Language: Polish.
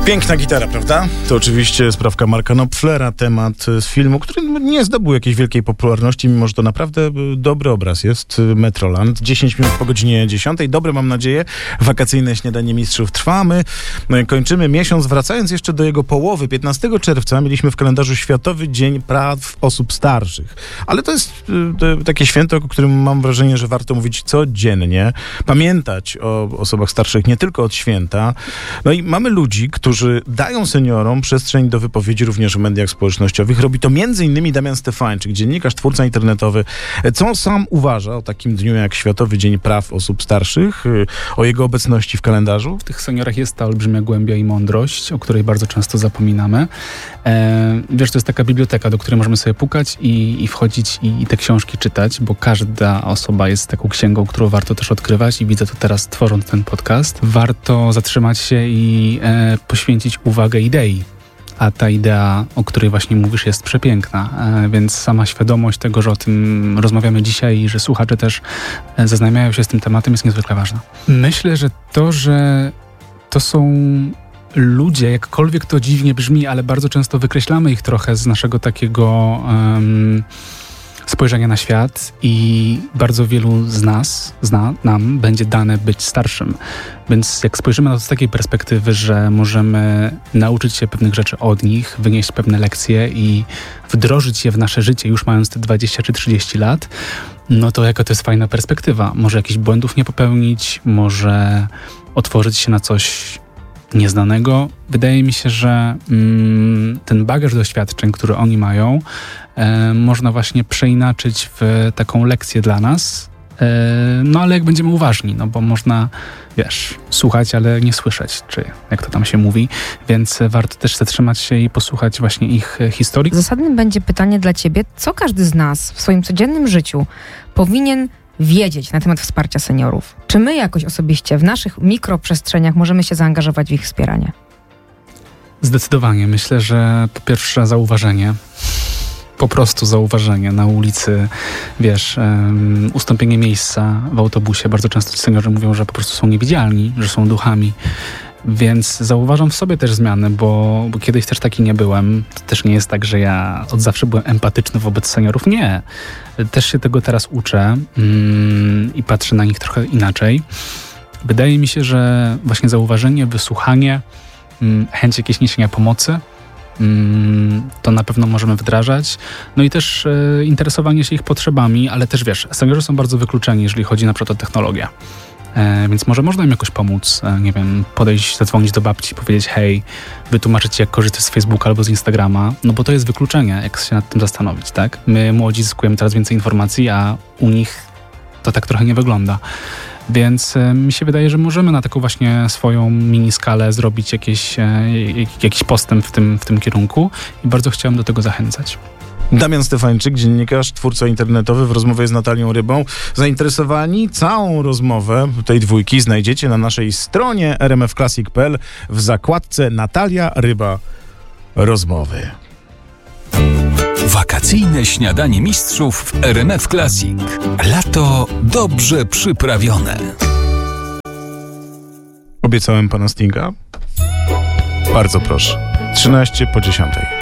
Piękna gitara, prawda? To oczywiście sprawka Marka Knopflera, temat z filmu, który nie zdobył jakiejś wielkiej popularności, mimo że to naprawdę dobry obraz jest. Metroland, 10 minut po godzinie 10. Dobre, mam nadzieję, wakacyjne śniadanie mistrzów trwamy. Kończymy miesiąc, wracając jeszcze do jego połowy. 15 czerwca mieliśmy w kalendarzu Światowy Dzień Praw Osób Starszych. Ale to jest takie święto, o którym mam wrażenie, że warto mówić codziennie. Pamiętać o osobach starszych nie tylko od święta. No i mamy ludzi, którzy dają seniorom przestrzeń do wypowiedzi również w mediach społecznościowych. Robi to m.in. Damian Stefańczyk, dziennikarz, twórca internetowy. Co on sam uważa o takim dniu jak Światowy Dzień Praw Osób Starszych, o jego obecności w kalendarzu? W tych seniorach jest ta olbrzymia głębia i mądrość, o której bardzo często zapominamy. Wiesz, to jest taka biblioteka, do której możemy sobie pukać i wchodzić i te książki czytać, bo każda osoba jest taką księgą, którą warto też odkrywać i widzę to teraz, tworząc ten podcast. Warto zatrzymać się i poświęcić uwagę idei. A ta idea, o której właśnie mówisz, jest przepiękna. Więc sama świadomość tego, że o tym rozmawiamy dzisiaj i że słuchacze też zaznajamiają się z tym tematem, jest niezwykle ważna. Myślę, że to są ludzie, jakkolwiek to dziwnie brzmi, ale bardzo często wykreślamy ich trochę z naszego takiego spojrzenia na świat i bardzo wielu z nas, nam będzie dane być starszym. Więc jak spojrzymy na to z takiej perspektywy, że możemy nauczyć się pewnych rzeczy od nich, wynieść pewne lekcje i wdrożyć je w nasze życie, już mając te 20 czy 30 lat, no to jaka to jest fajna perspektywa. Może jakichś błędów nie popełnić, może otworzyć się na coś nieznanego. Wydaje mi się, że ten bagaż doświadczeń, który oni mają, można właśnie przeinaczyć w taką lekcję dla nas. No ale jak będziemy uważni, no bo można, wiesz, słuchać, ale nie słyszeć, czy jak to tam się mówi, więc warto też zatrzymać się i posłuchać właśnie ich historii. Zasadnym będzie pytanie dla ciebie, co każdy z nas w swoim codziennym życiu powinien wiedzieć na temat wsparcia seniorów? Czy my jakoś osobiście w naszych mikroprzestrzeniach możemy się zaangażować w ich wspieranie? Zdecydowanie. Myślę, że po pierwsze zauważenie. Po prostu zauważenie na ulicy, wiesz, ustąpienie miejsca w autobusie. Bardzo często ci seniorzy mówią, że po prostu są niewidzialni, że są duchami. Więc zauważam w sobie też zmiany, bo kiedyś też taki nie byłem. To też nie jest tak, że ja od zawsze byłem empatyczny wobec seniorów. Nie. Też się tego teraz uczę i patrzę na nich trochę inaczej. Wydaje mi się, że właśnie zauważenie, wysłuchanie, chęć jakieś niesienia pomocy, to na pewno możemy wdrażać. No i też interesowanie się ich potrzebami, ale też wiesz, seniorzy są bardzo wykluczeni, jeżeli chodzi na przykład o technologię. Więc może można im jakoś pomóc, nie wiem, podejść, zadzwonić do babci, powiedzieć hej, wytłumaczyć jak korzystać z Facebooka albo z Instagrama, no bo to jest wykluczenie, jak się nad tym zastanowić, tak? My młodzi zyskujemy coraz więcej informacji, a u nich to tak trochę nie wygląda. Więc mi się wydaje, że możemy na taką właśnie swoją mini skalę zrobić jakiś postęp w tym kierunku i bardzo chciałem do tego zachęcać. Damian Stefańczyk, dziennikarz, twórca internetowy, w rozmowie z Natalią Rybą. Zainteresowani? Całą rozmowę tej dwójki znajdziecie na naszej stronie rmfclassic.pl w zakładce Natalia Ryba rozmowy. Wakacyjne śniadanie mistrzów w RMF Classic. Lato dobrze przyprawione. Obiecałem pana Stinga? Bardzo proszę. 13 po 10.